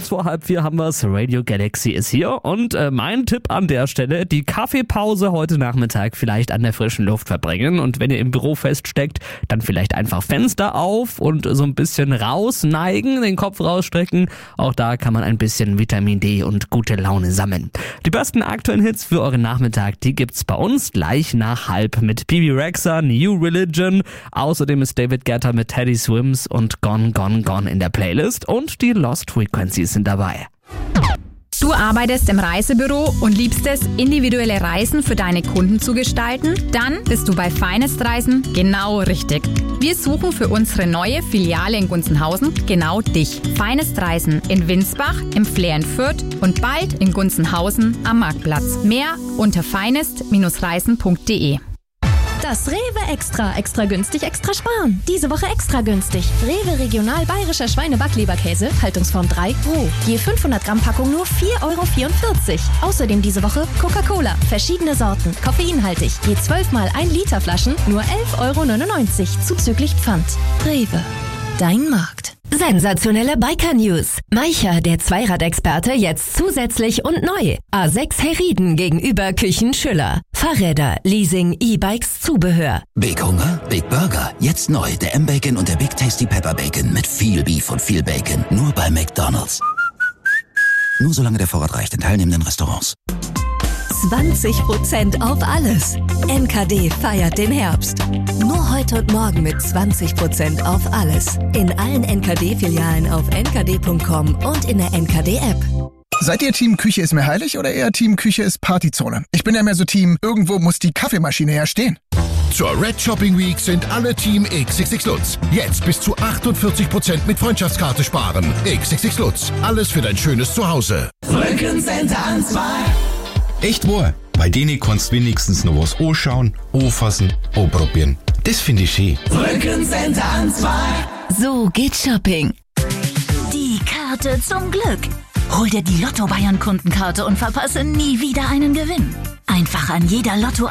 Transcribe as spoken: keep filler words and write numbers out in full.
Kurz vor halb vier haben wir's. Radio Galaxy ist hier und äh, mein Tipp an der Stelle, die Kaffeepause heute Nachmittag vielleicht an der frischen Luft verbringen und wenn ihr im Büro feststeckt, dann vielleicht einfach Fenster auf und so ein bisschen rausneigen, den Kopf rausstrecken. Auch da kann man ein bisschen Vitamin D und gute Laune sammeln. Die besten aktuellen Hits für euren Nachmittag, die gibt's bei uns gleich nach halb mit Bebe Rexha, New Religion. Außerdem ist David Guetta mit Teddy Swims und Gone, Gone, Gone in der Playlist und die Lost Frequencies sind dabei. Du arbeitest im Reisebüro und liebst es, individuelle Reisen für deine Kunden zu gestalten? Dann bist du bei Finest Reisen genau richtig. Wir suchen für unsere neue Filiale in Gunzenhausen genau dich. Finest Reisen in Winsbach, im Flair in Fürth und bald in Gunzenhausen am Marktplatz. Mehr unter finest reisen punkt de. Das Rewe Extra. Extra günstig, extra sparen. Diese Woche extra günstig. Rewe Regional Bayerischer Schweine-Backleberkäse, Haltungsform drei, roh. Je fünfhundert Gramm Packung nur vier Euro vierundvierzig. Außerdem diese Woche Coca-Cola. Verschiedene Sorten, koffeinhaltig. Je zwölf mal ein Liter Flaschen nur elf Euro neunundneunzig. Zuzüglich Pfand. Rewe. Dein Markt. Sensationelle Biker-News. Maicher, der Zweiradexperte, jetzt zusätzlich und neu. A sechs Herrieden gegenüber Küchen Schüller. Fahrräder, Leasing, E-Bikes, Zubehör. Big Hunger, Big Burger. Jetzt neu der M-Bacon und der Big Tasty Pepper Bacon mit viel Beef und viel Bacon. Nur bei McDonald's. Nur solange der Vorrat reicht in teilnehmenden Restaurants. zwanzig Prozent auf alles. N K D feiert den Herbst. Nur heute und morgen mit zwanzig Prozent auf alles. In allen N K D-Filialen auf n k d punkt com und in der N K D-App. Seid ihr Team Küche ist mir heilig oder eher Team Küche ist Partyzone? Ich bin ja mehr so Team, irgendwo muss die Kaffeemaschine ja stehen. Zur Red Shopping Week sind alle Team X X X Lutz. Jetzt bis zu achtundvierzig Prozent mit Freundschaftskarte sparen. X X X Lutz. Alles für dein schönes Zuhause. Franken-Center an zwei. Echt wahr? Bei denen kannst du wenigstens noch was anschauen, anfassen, anprobieren. Das finde ich schön. Franken-Center an zwei. So geht Shopping. Die Karte zum Glück. Hol dir die Lotto Bayern Kundenkarte und verpasse nie wieder einen Gewinn. Einfach an jeder Lotto